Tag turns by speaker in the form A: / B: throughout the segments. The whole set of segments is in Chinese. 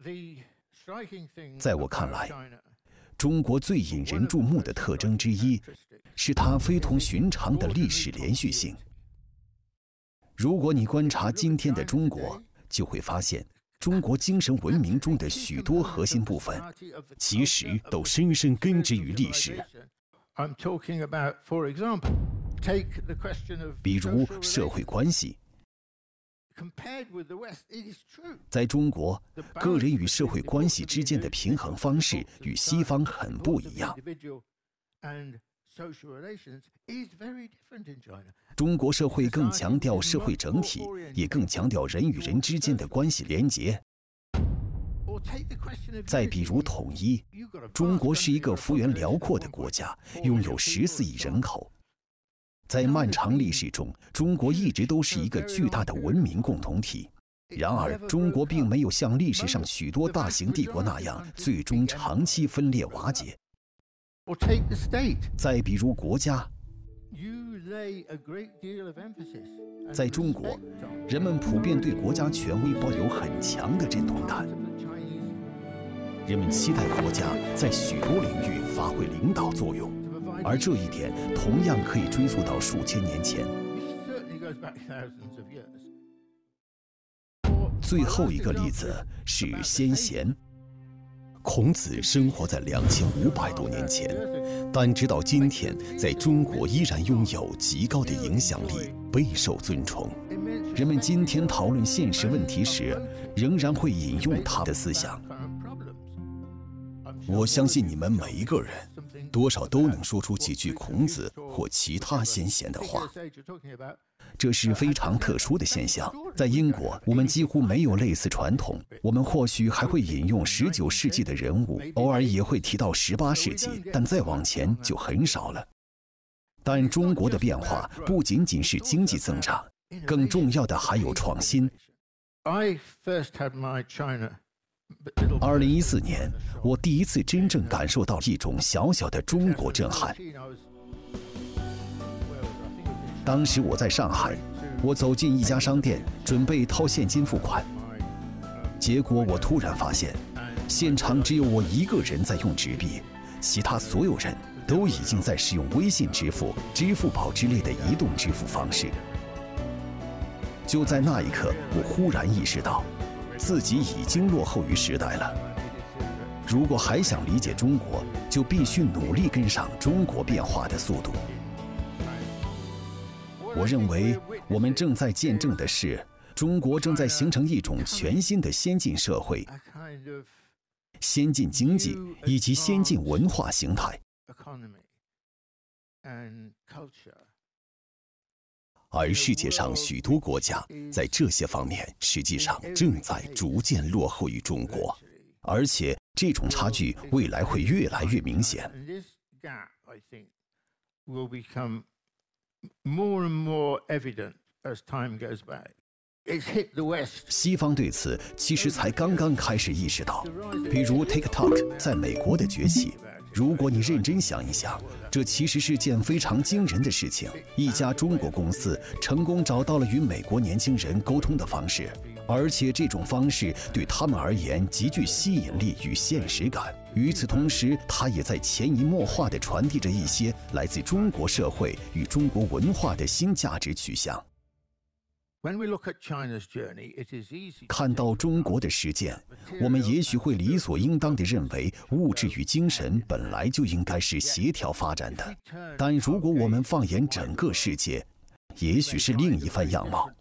A: 在我看来，中国最引人注目的特征之一是它非同寻常的历史连续性。如果你观察今天的中国，就会发现中国精神文明中的许多核心部分，其实都深深根植于历史。比如社会关系。在中国，个人与社会关系之间的平衡方式与西方很不一样。中国社会更强调社会整体，也更强调人与人之间的关系连结。再比如统一，中国是一个幅员辽阔的国家，拥有14亿人口。在漫长历史中，中国一直都是一个巨大的文明共同体。然而，中国并没有像历史上许多大型帝国那样，最终长期分裂瓦解。再比如国家，在中国，人们普遍对国家权威抱有很强的认同感。人们期待国家在许多领域发挥领导作用。而这一点同样可以追溯到数千年前。最后一个例子是先贤。孔子生活在2500多年前，但直到今天，在中国依然拥有极高的影响力，备受尊崇。人们今天讨论现实问题时，仍然会引用他的思想。我相信你们每一个人多少都能说出几句孔子或其他先贤的话。这是非常特殊的现象。在英国，我们几乎没有类似传统。我们或许还会引用19世纪的人物，偶尔也会提到18世纪，但再往前就很少了。但中国的变化不仅仅是经济增长，更重要的还有创新。2014年，我第一次真正感受到一种小小的中国震撼。当时我在上海，我走进一家商店，准备掏现金付款，结果我突然发现，现场只有我一个人在用纸币，其他所有人都已经在使用微信支付、支付宝之类的移动支付方式。就在那一刻，我忽然意识到，自己已经落后于时代了。如果还想理解中国，就必须努力跟上中国变化的速度。我认为我们正在见证的是，中国正在形成一种全新的先进社会、先进经济以及先进文化形态。而世界上许多国家在这些方面实际上正在逐渐落后于中国，而且这种差距未来会越来越明显。西方对此其实才刚刚开始意识到，比如 TikTok 在美国的崛起。如果你认真想一想，这其实是件非常惊人的事情。一家中国公司成功找到了与美国年轻人沟通的方式，而且这种方式对他们而言极具吸引力与现实感。与此同时，它也在潜移默化地传递着一些来自中国社会与中国文化的新价值取向。看到中国的实践，我们也许会理所应当地认为物质与精神本来就应该是协调发展的，但如果我们放眼整个世界，也许是另一番样貌。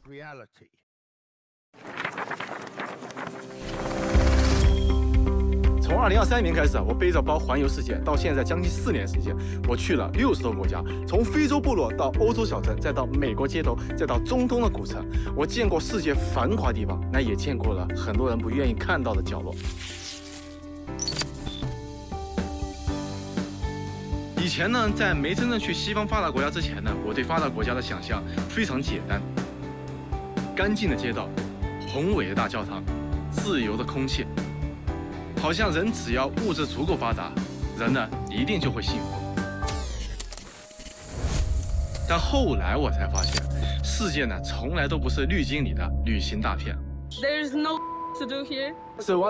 B: 从2023年开始，我背着包环游世界，到现在将近4年时间，我去了60多个国家，从非洲部落到欧洲小镇，再到美国街头，再到中东的古城。我见过世界繁华地方，那也见过了很多人不愿意看到的角落。以前呢，在没真正去西方发达国家之前呢，我对发达国家的想象非常简单：干净的街道，宏伟的大教堂，自由的空气。好像人只要物质足够发达，人呢一定就会幸福。但后来我才发现，世界呢从来都不是滤镜里的旅行大片。
C: There's no to do here.
B: So